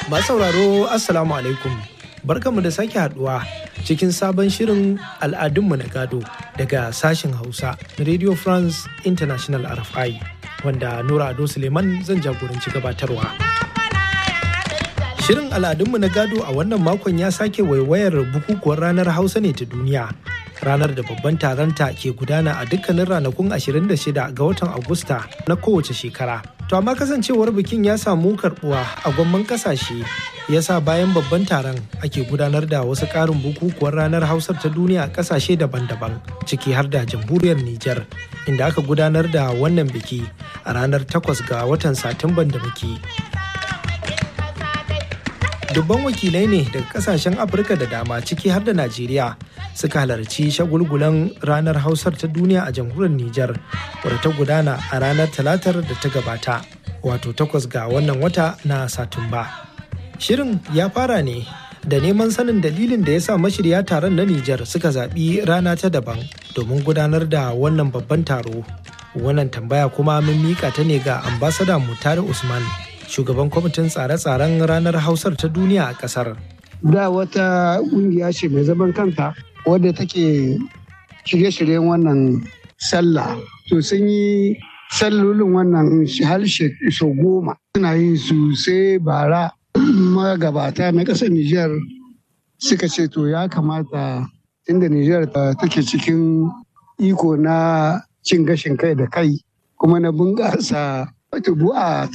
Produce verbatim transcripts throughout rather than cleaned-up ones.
Masu sauraro Assalamu alaikum. Barkanmu da sake haduwa cikin sabon shirin al'adunmu na gado daga sashen Hausa na Radio France International R F I wanda Nura Ado Suleiman zan jagoranci gabatarwa. Shirin al'adunmu na gado a wannan makon ya sake waiwayar bukukuwar ranar Hausa ne ta duniya. Ranar da babban taronta ke gudana a dukkanin ranakun ashirin da shida ga watan Agusta na kowace shekara. To amma kasancewar bikin ya samu karbuwa a gwamman kasashe ya sa bayan babban taron ake gudanar da wasu ƙarin bukukuwar ranar Hausar ta duniya a kasashe daban-daban ciki har da jamhuriyar Nijar inda aka gudanar da wannan biki a ranar takwas ga watan Satumban da muke. Dubban wakilai ne daga kasashen Afirka da dama ciki har da Najeriya suka halarci shagulgulan ranar Hausar ta duniya a jamhuriyar Nijar wadda ta gudana a ranar Talatar da ta gabata, wato takwas ga wannan wata na Satumba. Shirin ya fara ne da neman sanin dalilin da ya sa mashirya taron na Nijar suka zaɓi rana ta daban domin gudanar da wannan babban taro. Wannan tambaya kuma mun miƙa ta ne ga ambasada Mutare Usman, shugaban kwamitin tsare-tsaren ranar Hausar ta duniya a ƙasar. Da wata ƙungiya ce mai zaman kanta wadda take shirye-shiryen wannan sallah. To sun yi sallolin wannan har sau goma. Suna yin su sai bara magabata na ƙasar Nijar suka ce to ya kamata inda Nijar take cikin iko na cin gashin kai da kai kuma na bunƙasa tubu'a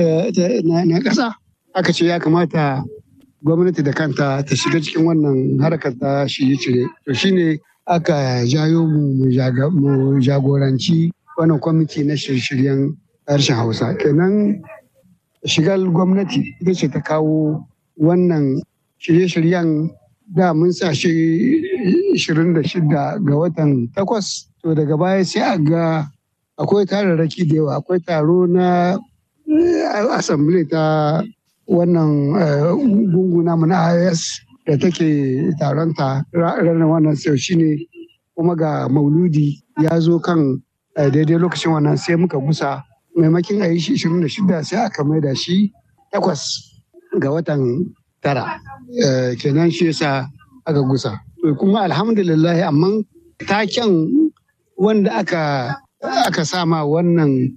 na ƙasa, aka ce ya kamata gwamnati da kanta ta shiga cikin wannan harkar ta shirye-shirye. To shine aka jayo mu mu jagoranci wannan kwamiti na shirye-shiryen harshen Hausa. Kenan shigar gwamnati ita ce ta kawo wannan shirye-shiryen. Da mun sa shi ishirin da shida ga watan takwas. To daga baya sai a ga akwai tararraki da yawa, akwai taro na assembly ta wannan gunguna na I S da take taronta ranar wannan sau shine, kuma ga mauludi ya zo kan daidai lokacin wannan sai muka gusa maimakin a yi shi ishirin da shida sai aka maida shi takwas ga watan tara, kenan shi yasa aka gusa. Kuma alhamdulillah, amma taken wanda aka aka sama wannan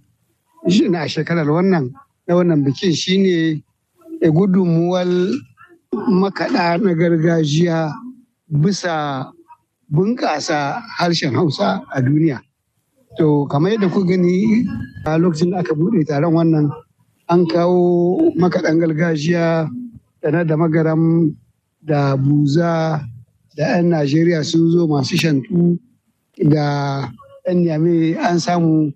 a shekarar wannan na wannan bikin shine gudunmuwar makaɗa na gargajiya bisa bunƙasa harshen Hausa a duniya. To kamar yadda ku gani a lokacin da aka buɗe taron wannan, an kawo makaɗan gargajiya da na da magaram da buza da 'yan Najeriya sun zo masu shantu da 'yan Niamey an samu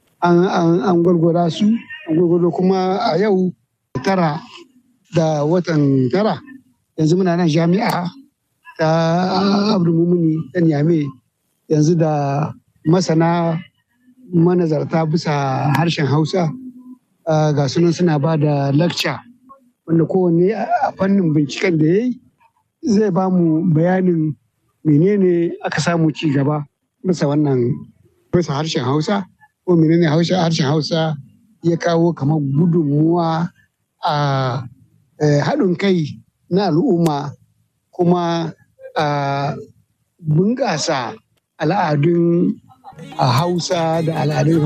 an gwargwara su, an gwargwaro kuma a yau tara da watan tara yanzu muna nan jami'a ta Abdul Mumuni ta Niamey yanzu da masana manazarta bisa harshen Hausa ga sunan suna ba da lecture wanda kowanne a fannin binciken da ya yi zai ba mu bayanin menene aka samu ci gaba bisa wannan bisa harshen Hausa, ko menene harshen Hausa ya kawo kamar gudunmuwa a haɗin kai na al'umma, kuma a bunƙasa al'adun Hausa da al'adun